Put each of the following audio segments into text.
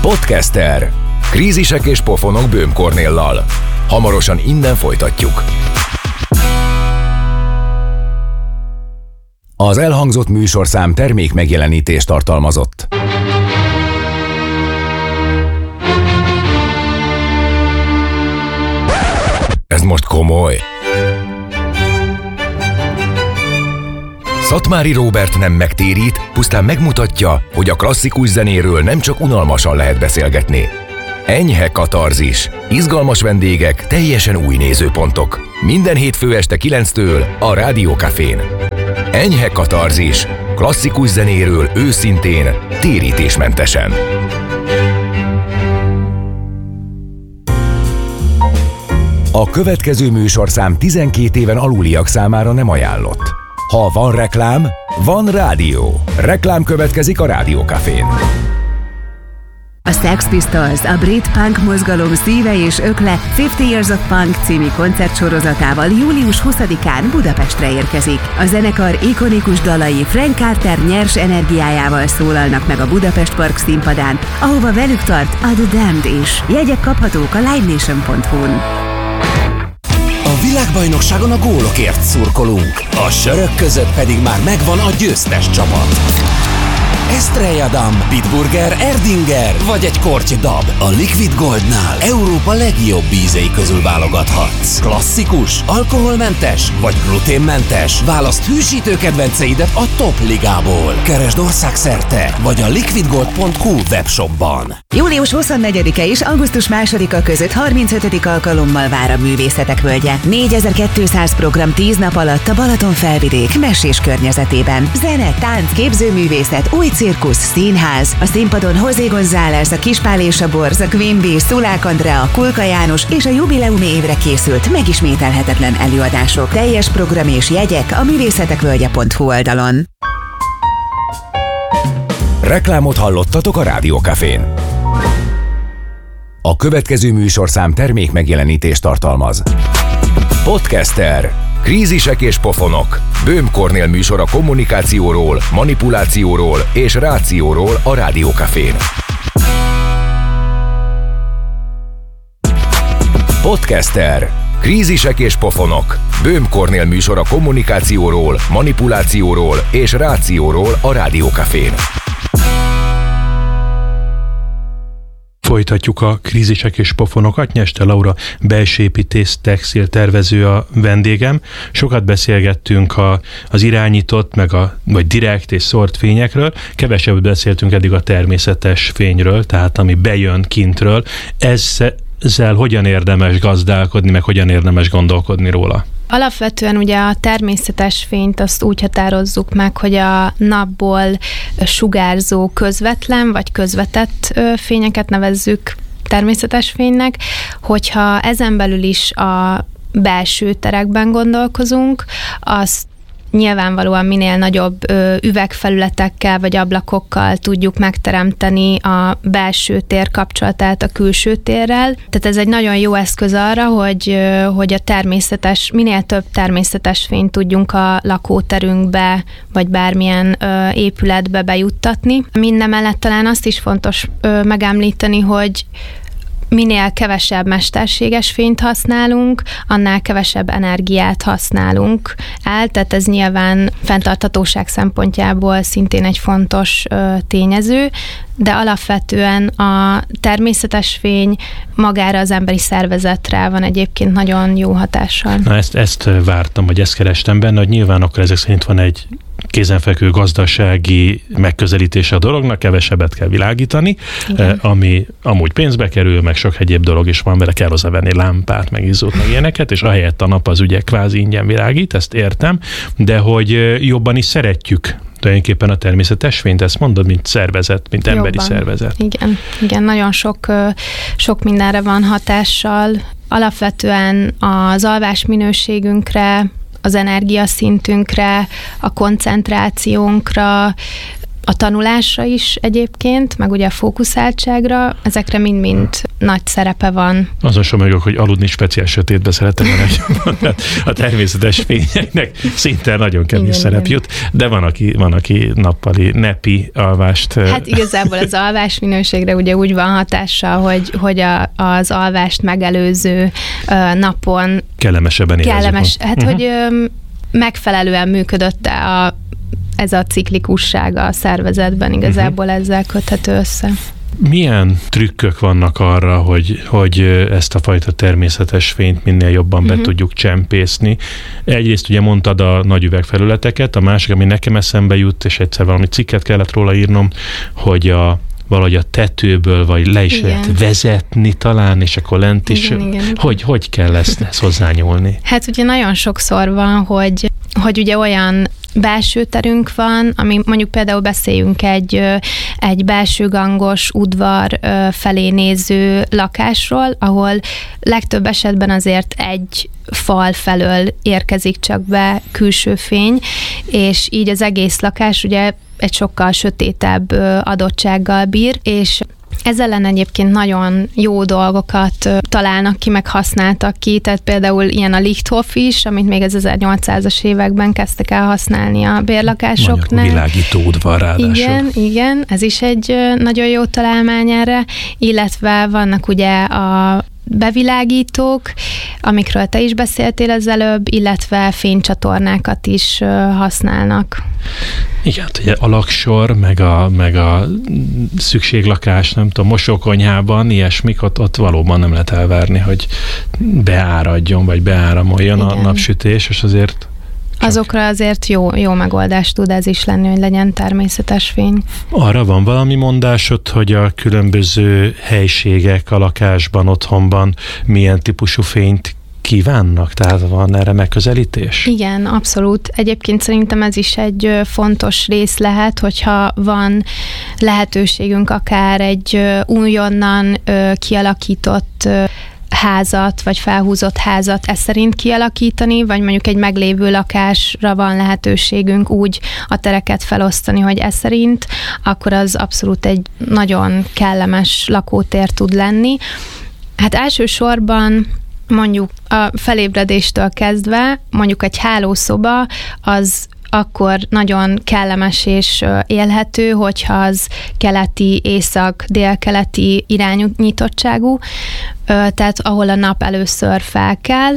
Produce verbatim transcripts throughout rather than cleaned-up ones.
Podcaster. Krízisek és pofonok Böhm Kornéllal. Hamarosan innen folytatjuk. Az elhangzott műsorszám termék megjelenítést tartalmazott. Ez most komoly. Szatmári Róbert nem megtérít, pusztán megmutatja, hogy a klasszikus zenéről nem csak unalmasan lehet beszélgetni. Enyhe katarzis, izgalmas vendégek, teljesen új nézőpontok. Minden hétfő este kilenctől a Rádió Cafén. Enyhe katarzis, klasszikus zenéről őszintén, térítésmentesen. A következő műsorszám tizenkét éven aluliak számára nem ajánlott. Ha van reklám, van rádió. Reklám következik a Rádió Cafén. A Sex Pistols, a brit punk mozgalom szíve és ökle fifty Years of Punk című koncertsorozatával július huszadikán Budapestre érkezik. A zenekar ikonikus dalai Frank Carter nyers energiájával szólalnak meg a Budapest Park színpadán, ahova velük tart a The Damned is. Jegyek kaphatók a live nation pont hu-n. A világbajnokságon a gólokért szurkolunk, a sörök között pedig már megvan a győztes csapat. Estrella Damm, Bitburger, Erdinger vagy egy korty dab. A Liquid Goldnál Európa legjobb ízei közül válogathatsz. Klasszikus, alkoholmentes vagy gluténmentes? Válaszd hűsítő kedvenceidet a Top Ligából. Keresd országszerte vagy a liquid gold pont hu webshopban. július huszonnegyedike és augusztus másodika között harmincötödik alkalommal vár a Művészetek Völgye. négyezer-kétszáz program tíz nap alatt a Balaton felvidék messés környezetében. Zene, tánc, képzőművészet, új cirkusz, színház. A színpadon José González, a Kispál és a Borz, a Queen Bee, Szulák Andrea, Kulka János és a jubileumi évre készült megismételhetetlen előadások. Teljes program és jegyek a művészetekvölgye pont hu oldalon. Reklámot hallottatok a Rádió Cafén. A következő műsorszám termék megjelenítést tartalmaz. Podcaster. Krízisek és pofonok. Böhm Kornél műsor a kommunikációról, manipulációról és rációról a Rádió Cafén. Podcaster. Krízisek és pofonok. Böhm Kornél műsor a kommunikációról, manipulációról és rációról a Rádió Cafén. Folytatjuk a krízisek és pofonokat. Nyeste Laura, belsőépítész, textil tervező a vendégem. Sokat beszélgettünk a, az irányított, meg a, vagy direkt és szórt fényekről. Kevesebbet beszéltünk eddig a természetes fényről, tehát ami bejön kintről. Ezzel, ezzel hogyan érdemes gazdálkodni, meg hogyan érdemes gondolkodni róla? Alapvetően ugye a természetes fényt azt úgy határozzuk meg, hogy a napból sugárzó közvetlen vagy közvetett fényeket nevezzük természetes fénynek, hogyha ezen belül is a belső terekben gondolkozunk, azt nyilvánvalóan minél nagyobb ö, üvegfelületekkel vagy ablakokkal tudjuk megteremteni a belső tér kapcsolatát a külső térrel. Tehát ez egy nagyon jó eszköz arra, hogy, ö, hogy a természetes, minél több természetes fényt tudjunk a lakóterünkbe vagy bármilyen ö, épületbe bejuttatni. Mindemellett talán azt is fontos ö, megemlíteni, hogy minél kevesebb mesterséges fényt használunk, annál kevesebb energiát használunk el, tehát ez nyilván fenntarthatóság szempontjából szintén egy fontos ö, tényező, de alapvetően a természetes fény magára az emberi szervezetre van egyébként nagyon jó hatással. Na ezt, ezt vártam, vagy ezt kerestem benne, hogy nyilván akkor ezek szerint van egy kézenfekvő gazdasági megközelítése a dolognak, kevesebbet kell világítani, igen, ami amúgy pénzbe kerül, meg sok egyéb dolog is van vele, kell hozzávenni lámpát, meg izzót, meg ilyeneket, és ahelyett a nap az ugye kvázi ingyen világít, ezt értem, de hogy jobban is szeretjük tulajdonképpen a természetes fényt, ezt mondod, mint szervezet, mint jobban. Emberi szervezet. Igen, igen, nagyon sok, sok mindenre van hatással. Alapvetően az alvás minőségünkre, az energiaszintünkre, a koncentrációnkra, a tanulásra is egyébként, meg ugye a fókuszáltságra, ezekre mind-mind nagy szerepe van. Azon sem megök, hogy aludni speciál sötétbe szeretem volna, a természetes fényeknek szinte nagyon kevés igen, szerep igen. jut, de van aki, van, aki nappali nepi alvást... Hát igazából az alvás minőségre ugye úgy van hatással, hogy, hogy a, az alvást megelőző uh, napon kellemesebben érezzük. Kellemes, hát uh-huh. hogy um, megfelelően működött a ez a ciklikussága a szervezetben, igazából uh-huh. ezzel köthető össze. Milyen trükkök vannak arra, hogy, hogy ezt a fajta természetes fényt minél jobban uh-huh. be tudjuk csempészni? Egyrészt ugye mondtad a nagy üvegfelületeket, a másik, ami nekem eszembe jut, és egyszer valami cikket kellett róla írnom, hogy a valahogy a tetőből, vagy le is igen. lehet vezetni talán, és akkor lent is. Igen, igen. Hogy, hogy kell ezt, ezt hozzányúlni? Hát ugye nagyon sokszor van, hogy, hogy ugye olyan belső terünk van, ami mondjuk például beszéljünk egy, egy belső gangos udvar felé néző lakásról, ahol legtöbb esetben azért egy fal felől érkezik csak be külső fény, és így az egész lakás ugye egy sokkal sötétebb adottsággal bír, és ez ellen egyébként nagyon jó dolgokat találnak ki, meg használtak ki, tehát például ilyen a Lichthof is, amit még az ezernyolcszázas években kezdtek el használni a bérlakásoknál. Magyarul világító udvar ráadásul. Igen, igen, ez is egy nagyon jó találmány erre, illetve vannak ugye a bevilágítók, amikről te is beszéltél az előbb, illetve fénycsatornákat is használnak. Igen, ugye a laksor, meg a, meg a szükséglakás, nem tudom, mosókonyhában, ilyesmik, ott, ott valóban nem lehet elvárni, hogy beáradjon, vagy beáramoljon igen. a napsütés, és azért csak... Azokra azért jó, jó megoldás tud ez is lenni, hogy legyen természetes fény. Arra van valami mondásod, hogy a különböző helységek a lakásban, otthonban milyen típusú fényt kívánnak? Tehát van erre megközelítés? Igen, abszolút. Egyébként szerintem ez is egy fontos rész lehet, hogyha van lehetőségünk akár egy újonnan kialakított házat, vagy felhúzott házat ez szerint kialakítani, vagy mondjuk egy meglévő lakásra van lehetőségünk úgy a tereket felosztani, hogy ez szerint, akkor az abszolút egy nagyon kellemes lakótér tud lenni. Hát elsősorban mondjuk a felébredéstől kezdve, mondjuk egy hálószoba, az akkor nagyon kellemes és élhető, hogyha az keleti, észak, délkeleti iránynyitottságú, tehát ahol a nap először felkel,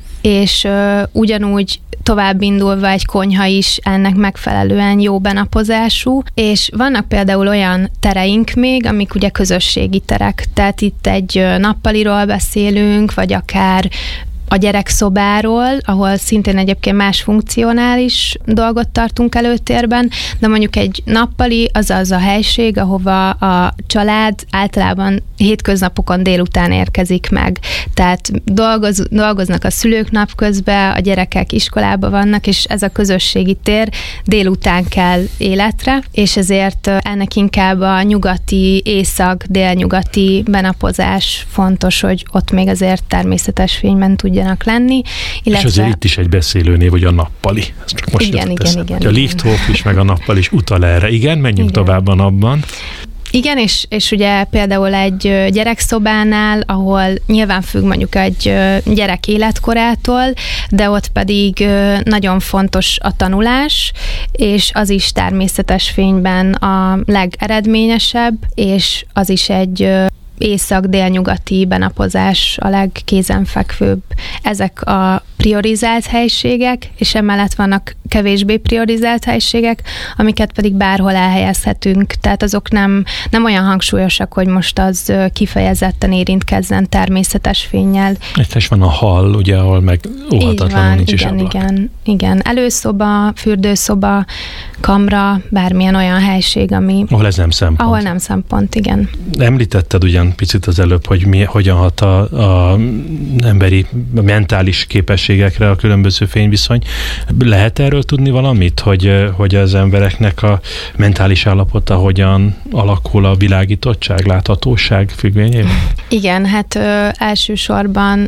és ugyanúgy tovább indulva egy konyha is ennek megfelelően jó benapozású, és vannak például olyan tereink még, amik ugye közösségi terek, tehát itt egy nappaliról beszélünk, vagy akár a gyerekszobáról, ahol szintén egyébként más funkcionális dolgot tartunk előtérben, de mondjuk egy nappali az az a helység, ahova a család általában hétköznapokon délután érkezik meg. Tehát dolgoz, dolgoznak a szülők napközben, a gyerekek iskolába vannak, és ez a közösségi tér délután kell életre, és ezért ennek inkább a nyugati, észak-délnyugati benapozás fontos, hogy ott még azért természetes fényben tudjanak lenni. Illetve... És azért itt is egy beszélőnév, hogy a nappali. Ez csak most igen, igen, igen, igen. A Lichthof is, meg a nappali is utal erre. Igen, menjünk igen. tovább a napban. Igen, és, és ugye például egy gyerekszobánál, ahol nyilván függ mondjuk egy gyerek életkorától, de ott pedig nagyon fontos a tanulás, és az is természetes fényben a legeredményesebb, és az is egy észak-délnyugati benapozás a legkézenfekvőbb. Ezek a priorizált helységek, és emellett vannak kevésbé priorizált helységek, amiket pedig bárhol elhelyezhetünk. Tehát azok nem, nem olyan hangsúlyosak, hogy most az kifejezetten érintkezzen természetes fénnyel. Itt is van a hall, ugye, ahol meg óhatatlanul nincs igen, is ablak. Igen, igen. Előszoba, fürdőszoba, kamra, bármilyen olyan helység, ami... Ahol ez nem szempont. Ahol nem szempont, igen. Említetted ugyan picit az előbb, hogy mi, hogyan hat a, a emberi a mentális képességekre a különböző fényviszony. Lehet erről tudni valamit, hogy, hogy az embereknek a mentális állapota hogyan alakul a világítottság, láthatóság függvényében? Igen, hát ö, elsősorban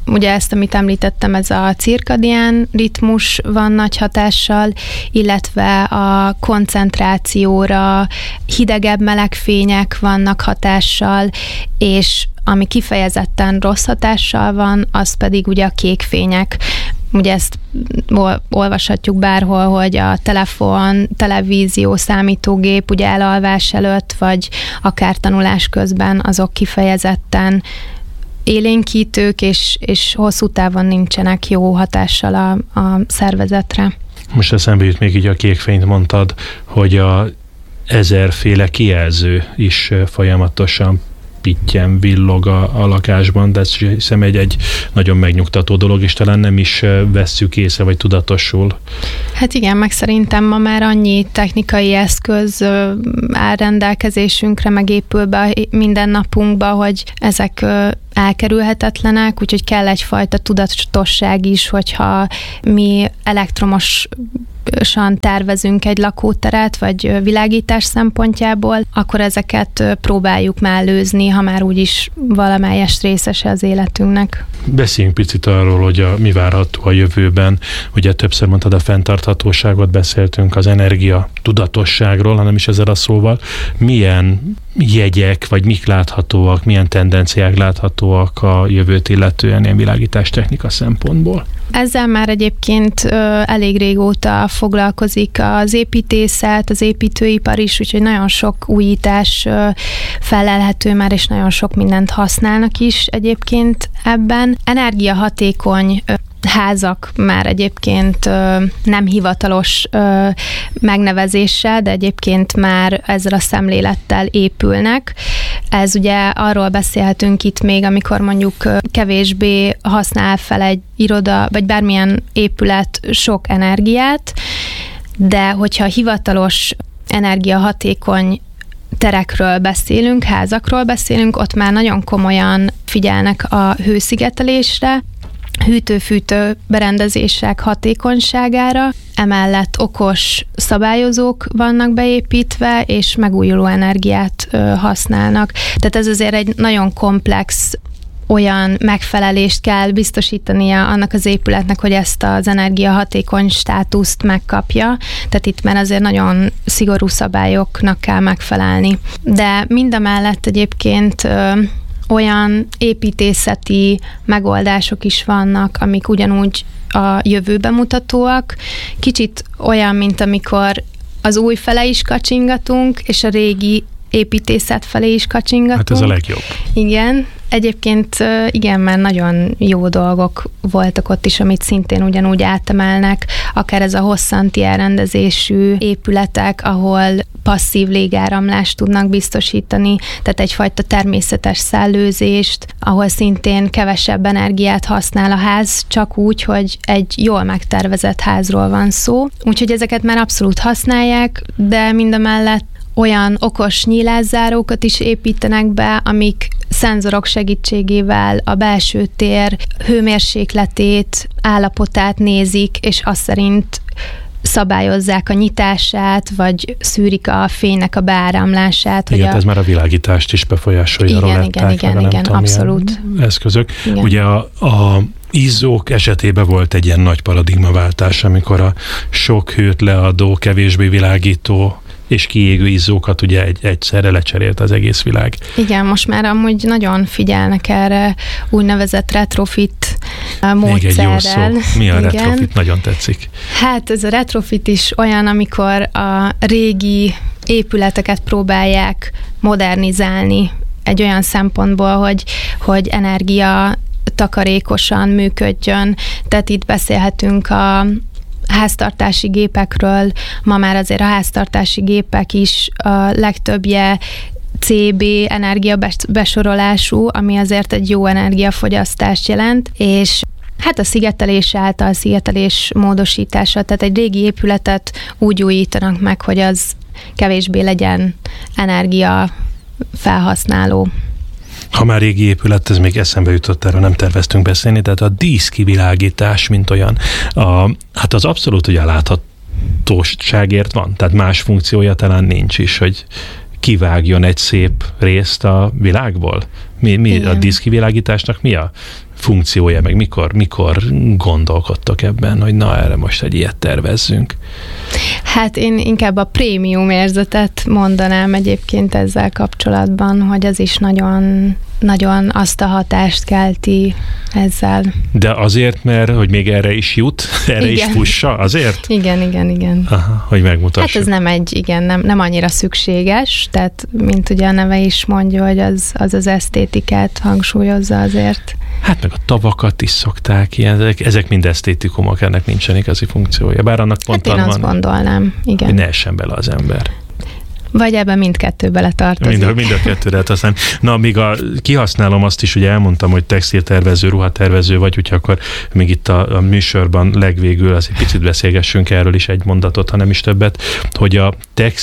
ugye ezt, amit említettem, ez a cirkadián ritmus van nagy hatással, illetve a koncentrációra hidegebb-meleg fények vannak hatással, és ami kifejezetten rossz hatással van, az pedig ugye a kék fények. Ugye ezt olvashatjuk bárhol, hogy a telefon, televízió, számítógép ugye elalvás előtt, vagy akár tanulás közben azok kifejezetten élénkítők, és, és hosszú távon nincsenek jó hatással a, a szervezetre. Most eszembe jut még így a kékfényt mondtad, hogy a ezerféle kijelző is folyamatosan pittyen, villog a, a lakásban, de ez hiszem egy, egy nagyon megnyugtató dolog, és talán nem is vesszük észre, vagy tudatosul. Hát igen, meg szerintem ma már annyi technikai eszköz áll rendelkezésünkre, meg épül be minden napunkba, hogy ezek elkerülhetetlenek, úgyhogy kell egyfajta tudatosság is, hogyha mi elektromos tervezünk egy lakóteret, vagy világítás szempontjából, akkor ezeket próbáljuk mellőzni, ha már úgyis valamelyes részese az életünknek. Beszéljünk picit arról, hogy a, mi várható a jövőben. Ugye többször mondtad a fenntarthatóságot, beszéltünk az energia tudatosságról, hanem is ezzel a szóval. Milyen jegyek, vagy mik láthatóak, milyen tendenciák láthatóak a jövőt illetően ilyen világítástechnika szempontból? Ezzel már egyébként ö, elég régóta foglalkozik az építészet, az építőipar is, úgyhogy nagyon sok újítás ö, felelhető már, és nagyon sok mindent használnak is egyébként ebben. Energiahatékony ö, házak már egyébként ö, nem hivatalos ö, megnevezéssel, de egyébként már ezzel a szemlélettel épülnek. Ez ugye arról beszélhetünk itt még, amikor mondjuk kevésbé használ fel egy iroda, vagy bármilyen épület sok energiát, de hogyha hivatalos energiahatékony terekről beszélünk, házakról beszélünk, ott már nagyon komolyan figyelnek a hőszigetelésre, hűtő-fűtő berendezések hatékonyságára, emellett okos szabályozók vannak beépítve, és megújuló energiát ö, használnak. Tehát ez azért egy nagyon komplex olyan megfelelést kell biztosítania annak az épületnek, hogy ezt az energiahatékony státuszt megkapja. Tehát itt már azért nagyon szigorú szabályoknak kell megfelelni. De mindamellett egyébként ö, olyan építészeti megoldások is vannak, amik ugyanúgy a jövőbe mutatóak. Kicsit olyan, mint amikor az új fele is kacsingatunk, és a régi építészet felé is kacsingatunk. Hát ez a legjobb. Igen. Egyébként igen, már nagyon jó dolgok voltak ott is, amit szintén ugyanúgy átemelnek, akár ez a hosszanti elrendezésű épületek, ahol passzív légáramlást tudnak biztosítani, tehát egyfajta természetes szellőzést, ahol szintén kevesebb energiát használ a ház, csak úgy, hogy egy jól megtervezett házról van szó. Úgyhogy ezeket már abszolút használják, de mindamellett olyan okos nyílászárókat is építenek be, amik szenzorok segítségével a belső tér hőmérsékletét, állapotát nézik, és azt szerint szabályozzák a nyitását, vagy szűrik a fénynek a beáramlását. Igen, hogy a... ez már a világítást is befolyásolja. Igen, roletták, igen, igen, nem igen, tudom, abszolút. Eszközök. Igen. Ugye a, a izzók esetében volt egy ilyen nagy paradigmaváltás, amikor a sok hőt leadó, kevésbé világító és kiégő izzókat ugye egy, egyszerre lecserélt az egész világ. Igen, most már amúgy nagyon figyelnek erre úgynevezett retrofit módszerrel. Még egy jó szó. Mi a Igen. retrofit? Nagyon tetszik. Hát ez a retrofit is olyan, amikor a régi épületeket próbálják modernizálni egy olyan szempontból, hogy, hogy energia takarékosan működjön. Tehát itt beszélhetünk a háztartási gépekről, ma már azért a háztartási gépek is a legtöbbje cé bé energiabesorolású, ami azért egy jó energiafogyasztást jelent, és hát a szigetelés által, szigetelés módosítása, tehát egy régi épületet úgy újítanak meg, hogy az kevésbé legyen energia felhasználó. Ha már régi épület, ez még eszembe jutott, erről nem terveztünk beszélni, tehát a díszkivilágítás, mint olyan, a, hát az abszolút ugye láthatóságért van, tehát más funkciója talán nincs is, hogy kivágjon egy szép részt a világból. Mi, mi a díszkivilágításnak mi a funkciója, meg mikor, mikor gondolkodtok ebben, hogy na, erre most egy ilyet tervezzünk? Hát én inkább a prémium érzetet mondanám egyébként ezzel kapcsolatban, hogy az is nagyon, nagyon azt a hatást kelti ezzel. De azért, mert hogy még erre is jut, erre igen. is fussa, azért? Igen, igen, igen. Aha, hogy megmutassuk. Hát ez nem egy, igen, nem, nem annyira szükséges, tehát mint ugye a neve is mondja, hogy az az, az esztétikát hangsúlyozza azért. Hát meg a tavakat is szokták, ilyen, ezek, ezek mind esztétikumok, ennek nincsen igazi funkciója. Bár annak pont hát én azt van, gondolnám, igen. hogy ne essen bele az ember. Vagy ebben mindkettő bele tartozik. Mind, mind a kettőre lehet használni. Na, míg a, kihasználom azt is, ugye elmondtam, hogy textiltervező, ruhatervező vagy, úgyhogy akkor még itt a, a műsorban legvégül az egy picit beszélgessünk erről is egy mondatot, ha nem is többet, hogy a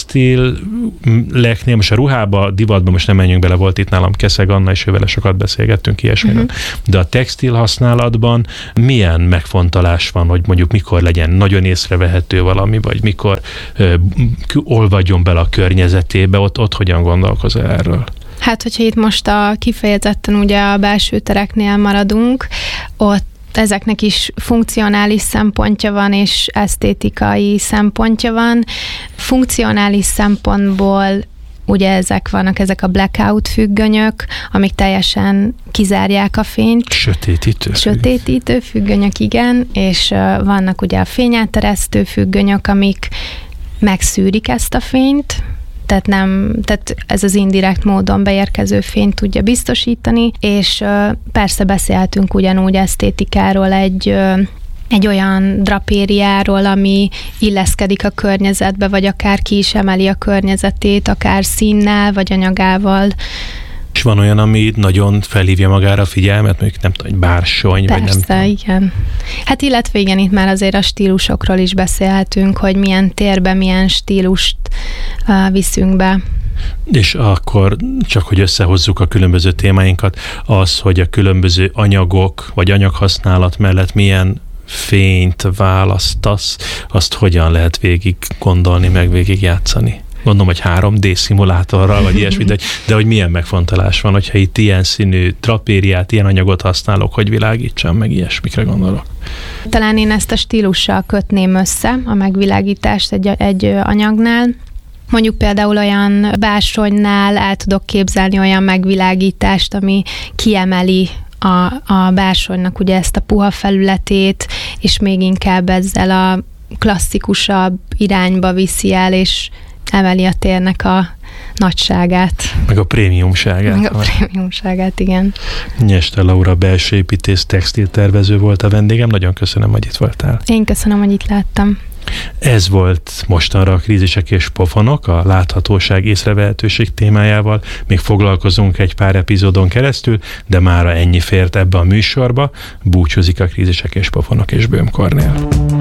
textileknél, most a ruhába, divatban most nem menjünk bele, volt itt nálam Keszeg Anna, és ővele sokat beszélgettünk ilyesmiről, uh-huh. de a textil használatban milyen megfontolás van, hogy mondjuk mikor legyen nagyon észrevehető valami, vagy mikor ö, olvadjon bele a környezetbe, ott, ott hogyan gondolkozol erről? Hát, hogyha itt most a kifejezetten ugye a belső tereknél maradunk, ott ezeknek is funkcionális szempontja van, és esztétikai szempontja van. Funkcionális szempontból ugye ezek vannak, ezek a blackout függönyök, amik teljesen kizárják a fényt. Sötétítő. Sötétítő függönyök, igen, és vannak ugye a fényáteresztő függönyök, amik megszűrik ezt a fényt, tehát, nem, tehát ez az indirekt módon beérkező fényt tudja biztosítani, és persze beszéltünk ugyanúgy esztétikáról egy, egy olyan drapériáról, ami illeszkedik a környezetbe, vagy akár ki is emeli a környezetét, akár színnel, vagy anyagával. És van olyan, ami nagyon felhívja magára a figyelmet, mondjuk nem tudom, egy bársony, persze, vagy nem tudom. Igen. Hát illetve igen, itt már azért a stílusokról is beszélhetünk, hogy milyen térbe, milyen stílust uh, viszünk be. És akkor csak, hogy összehozzuk a különböző témáinkat, az, hogy a különböző anyagok, vagy anyaghasználat mellett milyen fényt választasz, azt hogyan lehet végig gondolni, meg végig játszani? Gondolom, hogy három dé szimulátorral, vagy ilyesmi, de, de hogy milyen megfontolás van, hogyha itt ilyen színű drapériát, ilyen anyagot használok, hogy világítsam, meg ilyesmikre gondolok. Talán én ezt a stílussal kötném össze, a megvilágítást egy, egy anyagnál. Mondjuk például olyan bársonynál el tudok képzelni olyan megvilágítást, ami kiemeli a, a bársonynak ugye ezt a puha felületét, és még inkább ezzel a klasszikusabb irányba viszi el, és emeli a térnek a nagyságát. Meg a prémiumságát. Meg a prémiumságát, igen. Nyeste Laura belső építész, textiltervező volt a vendégem. Nagyon köszönöm, hogy itt voltál. Én köszönöm, hogy itt láttam. Ez volt mostanra a krízisek és pofonok, a láthatóság észrevehetőség témájával. Még foglalkozunk egy pár epizódon keresztül, de mára ennyi fért ebbe a műsorba. Búcsúzik a krízisek és pofonok és Böhm Kornél.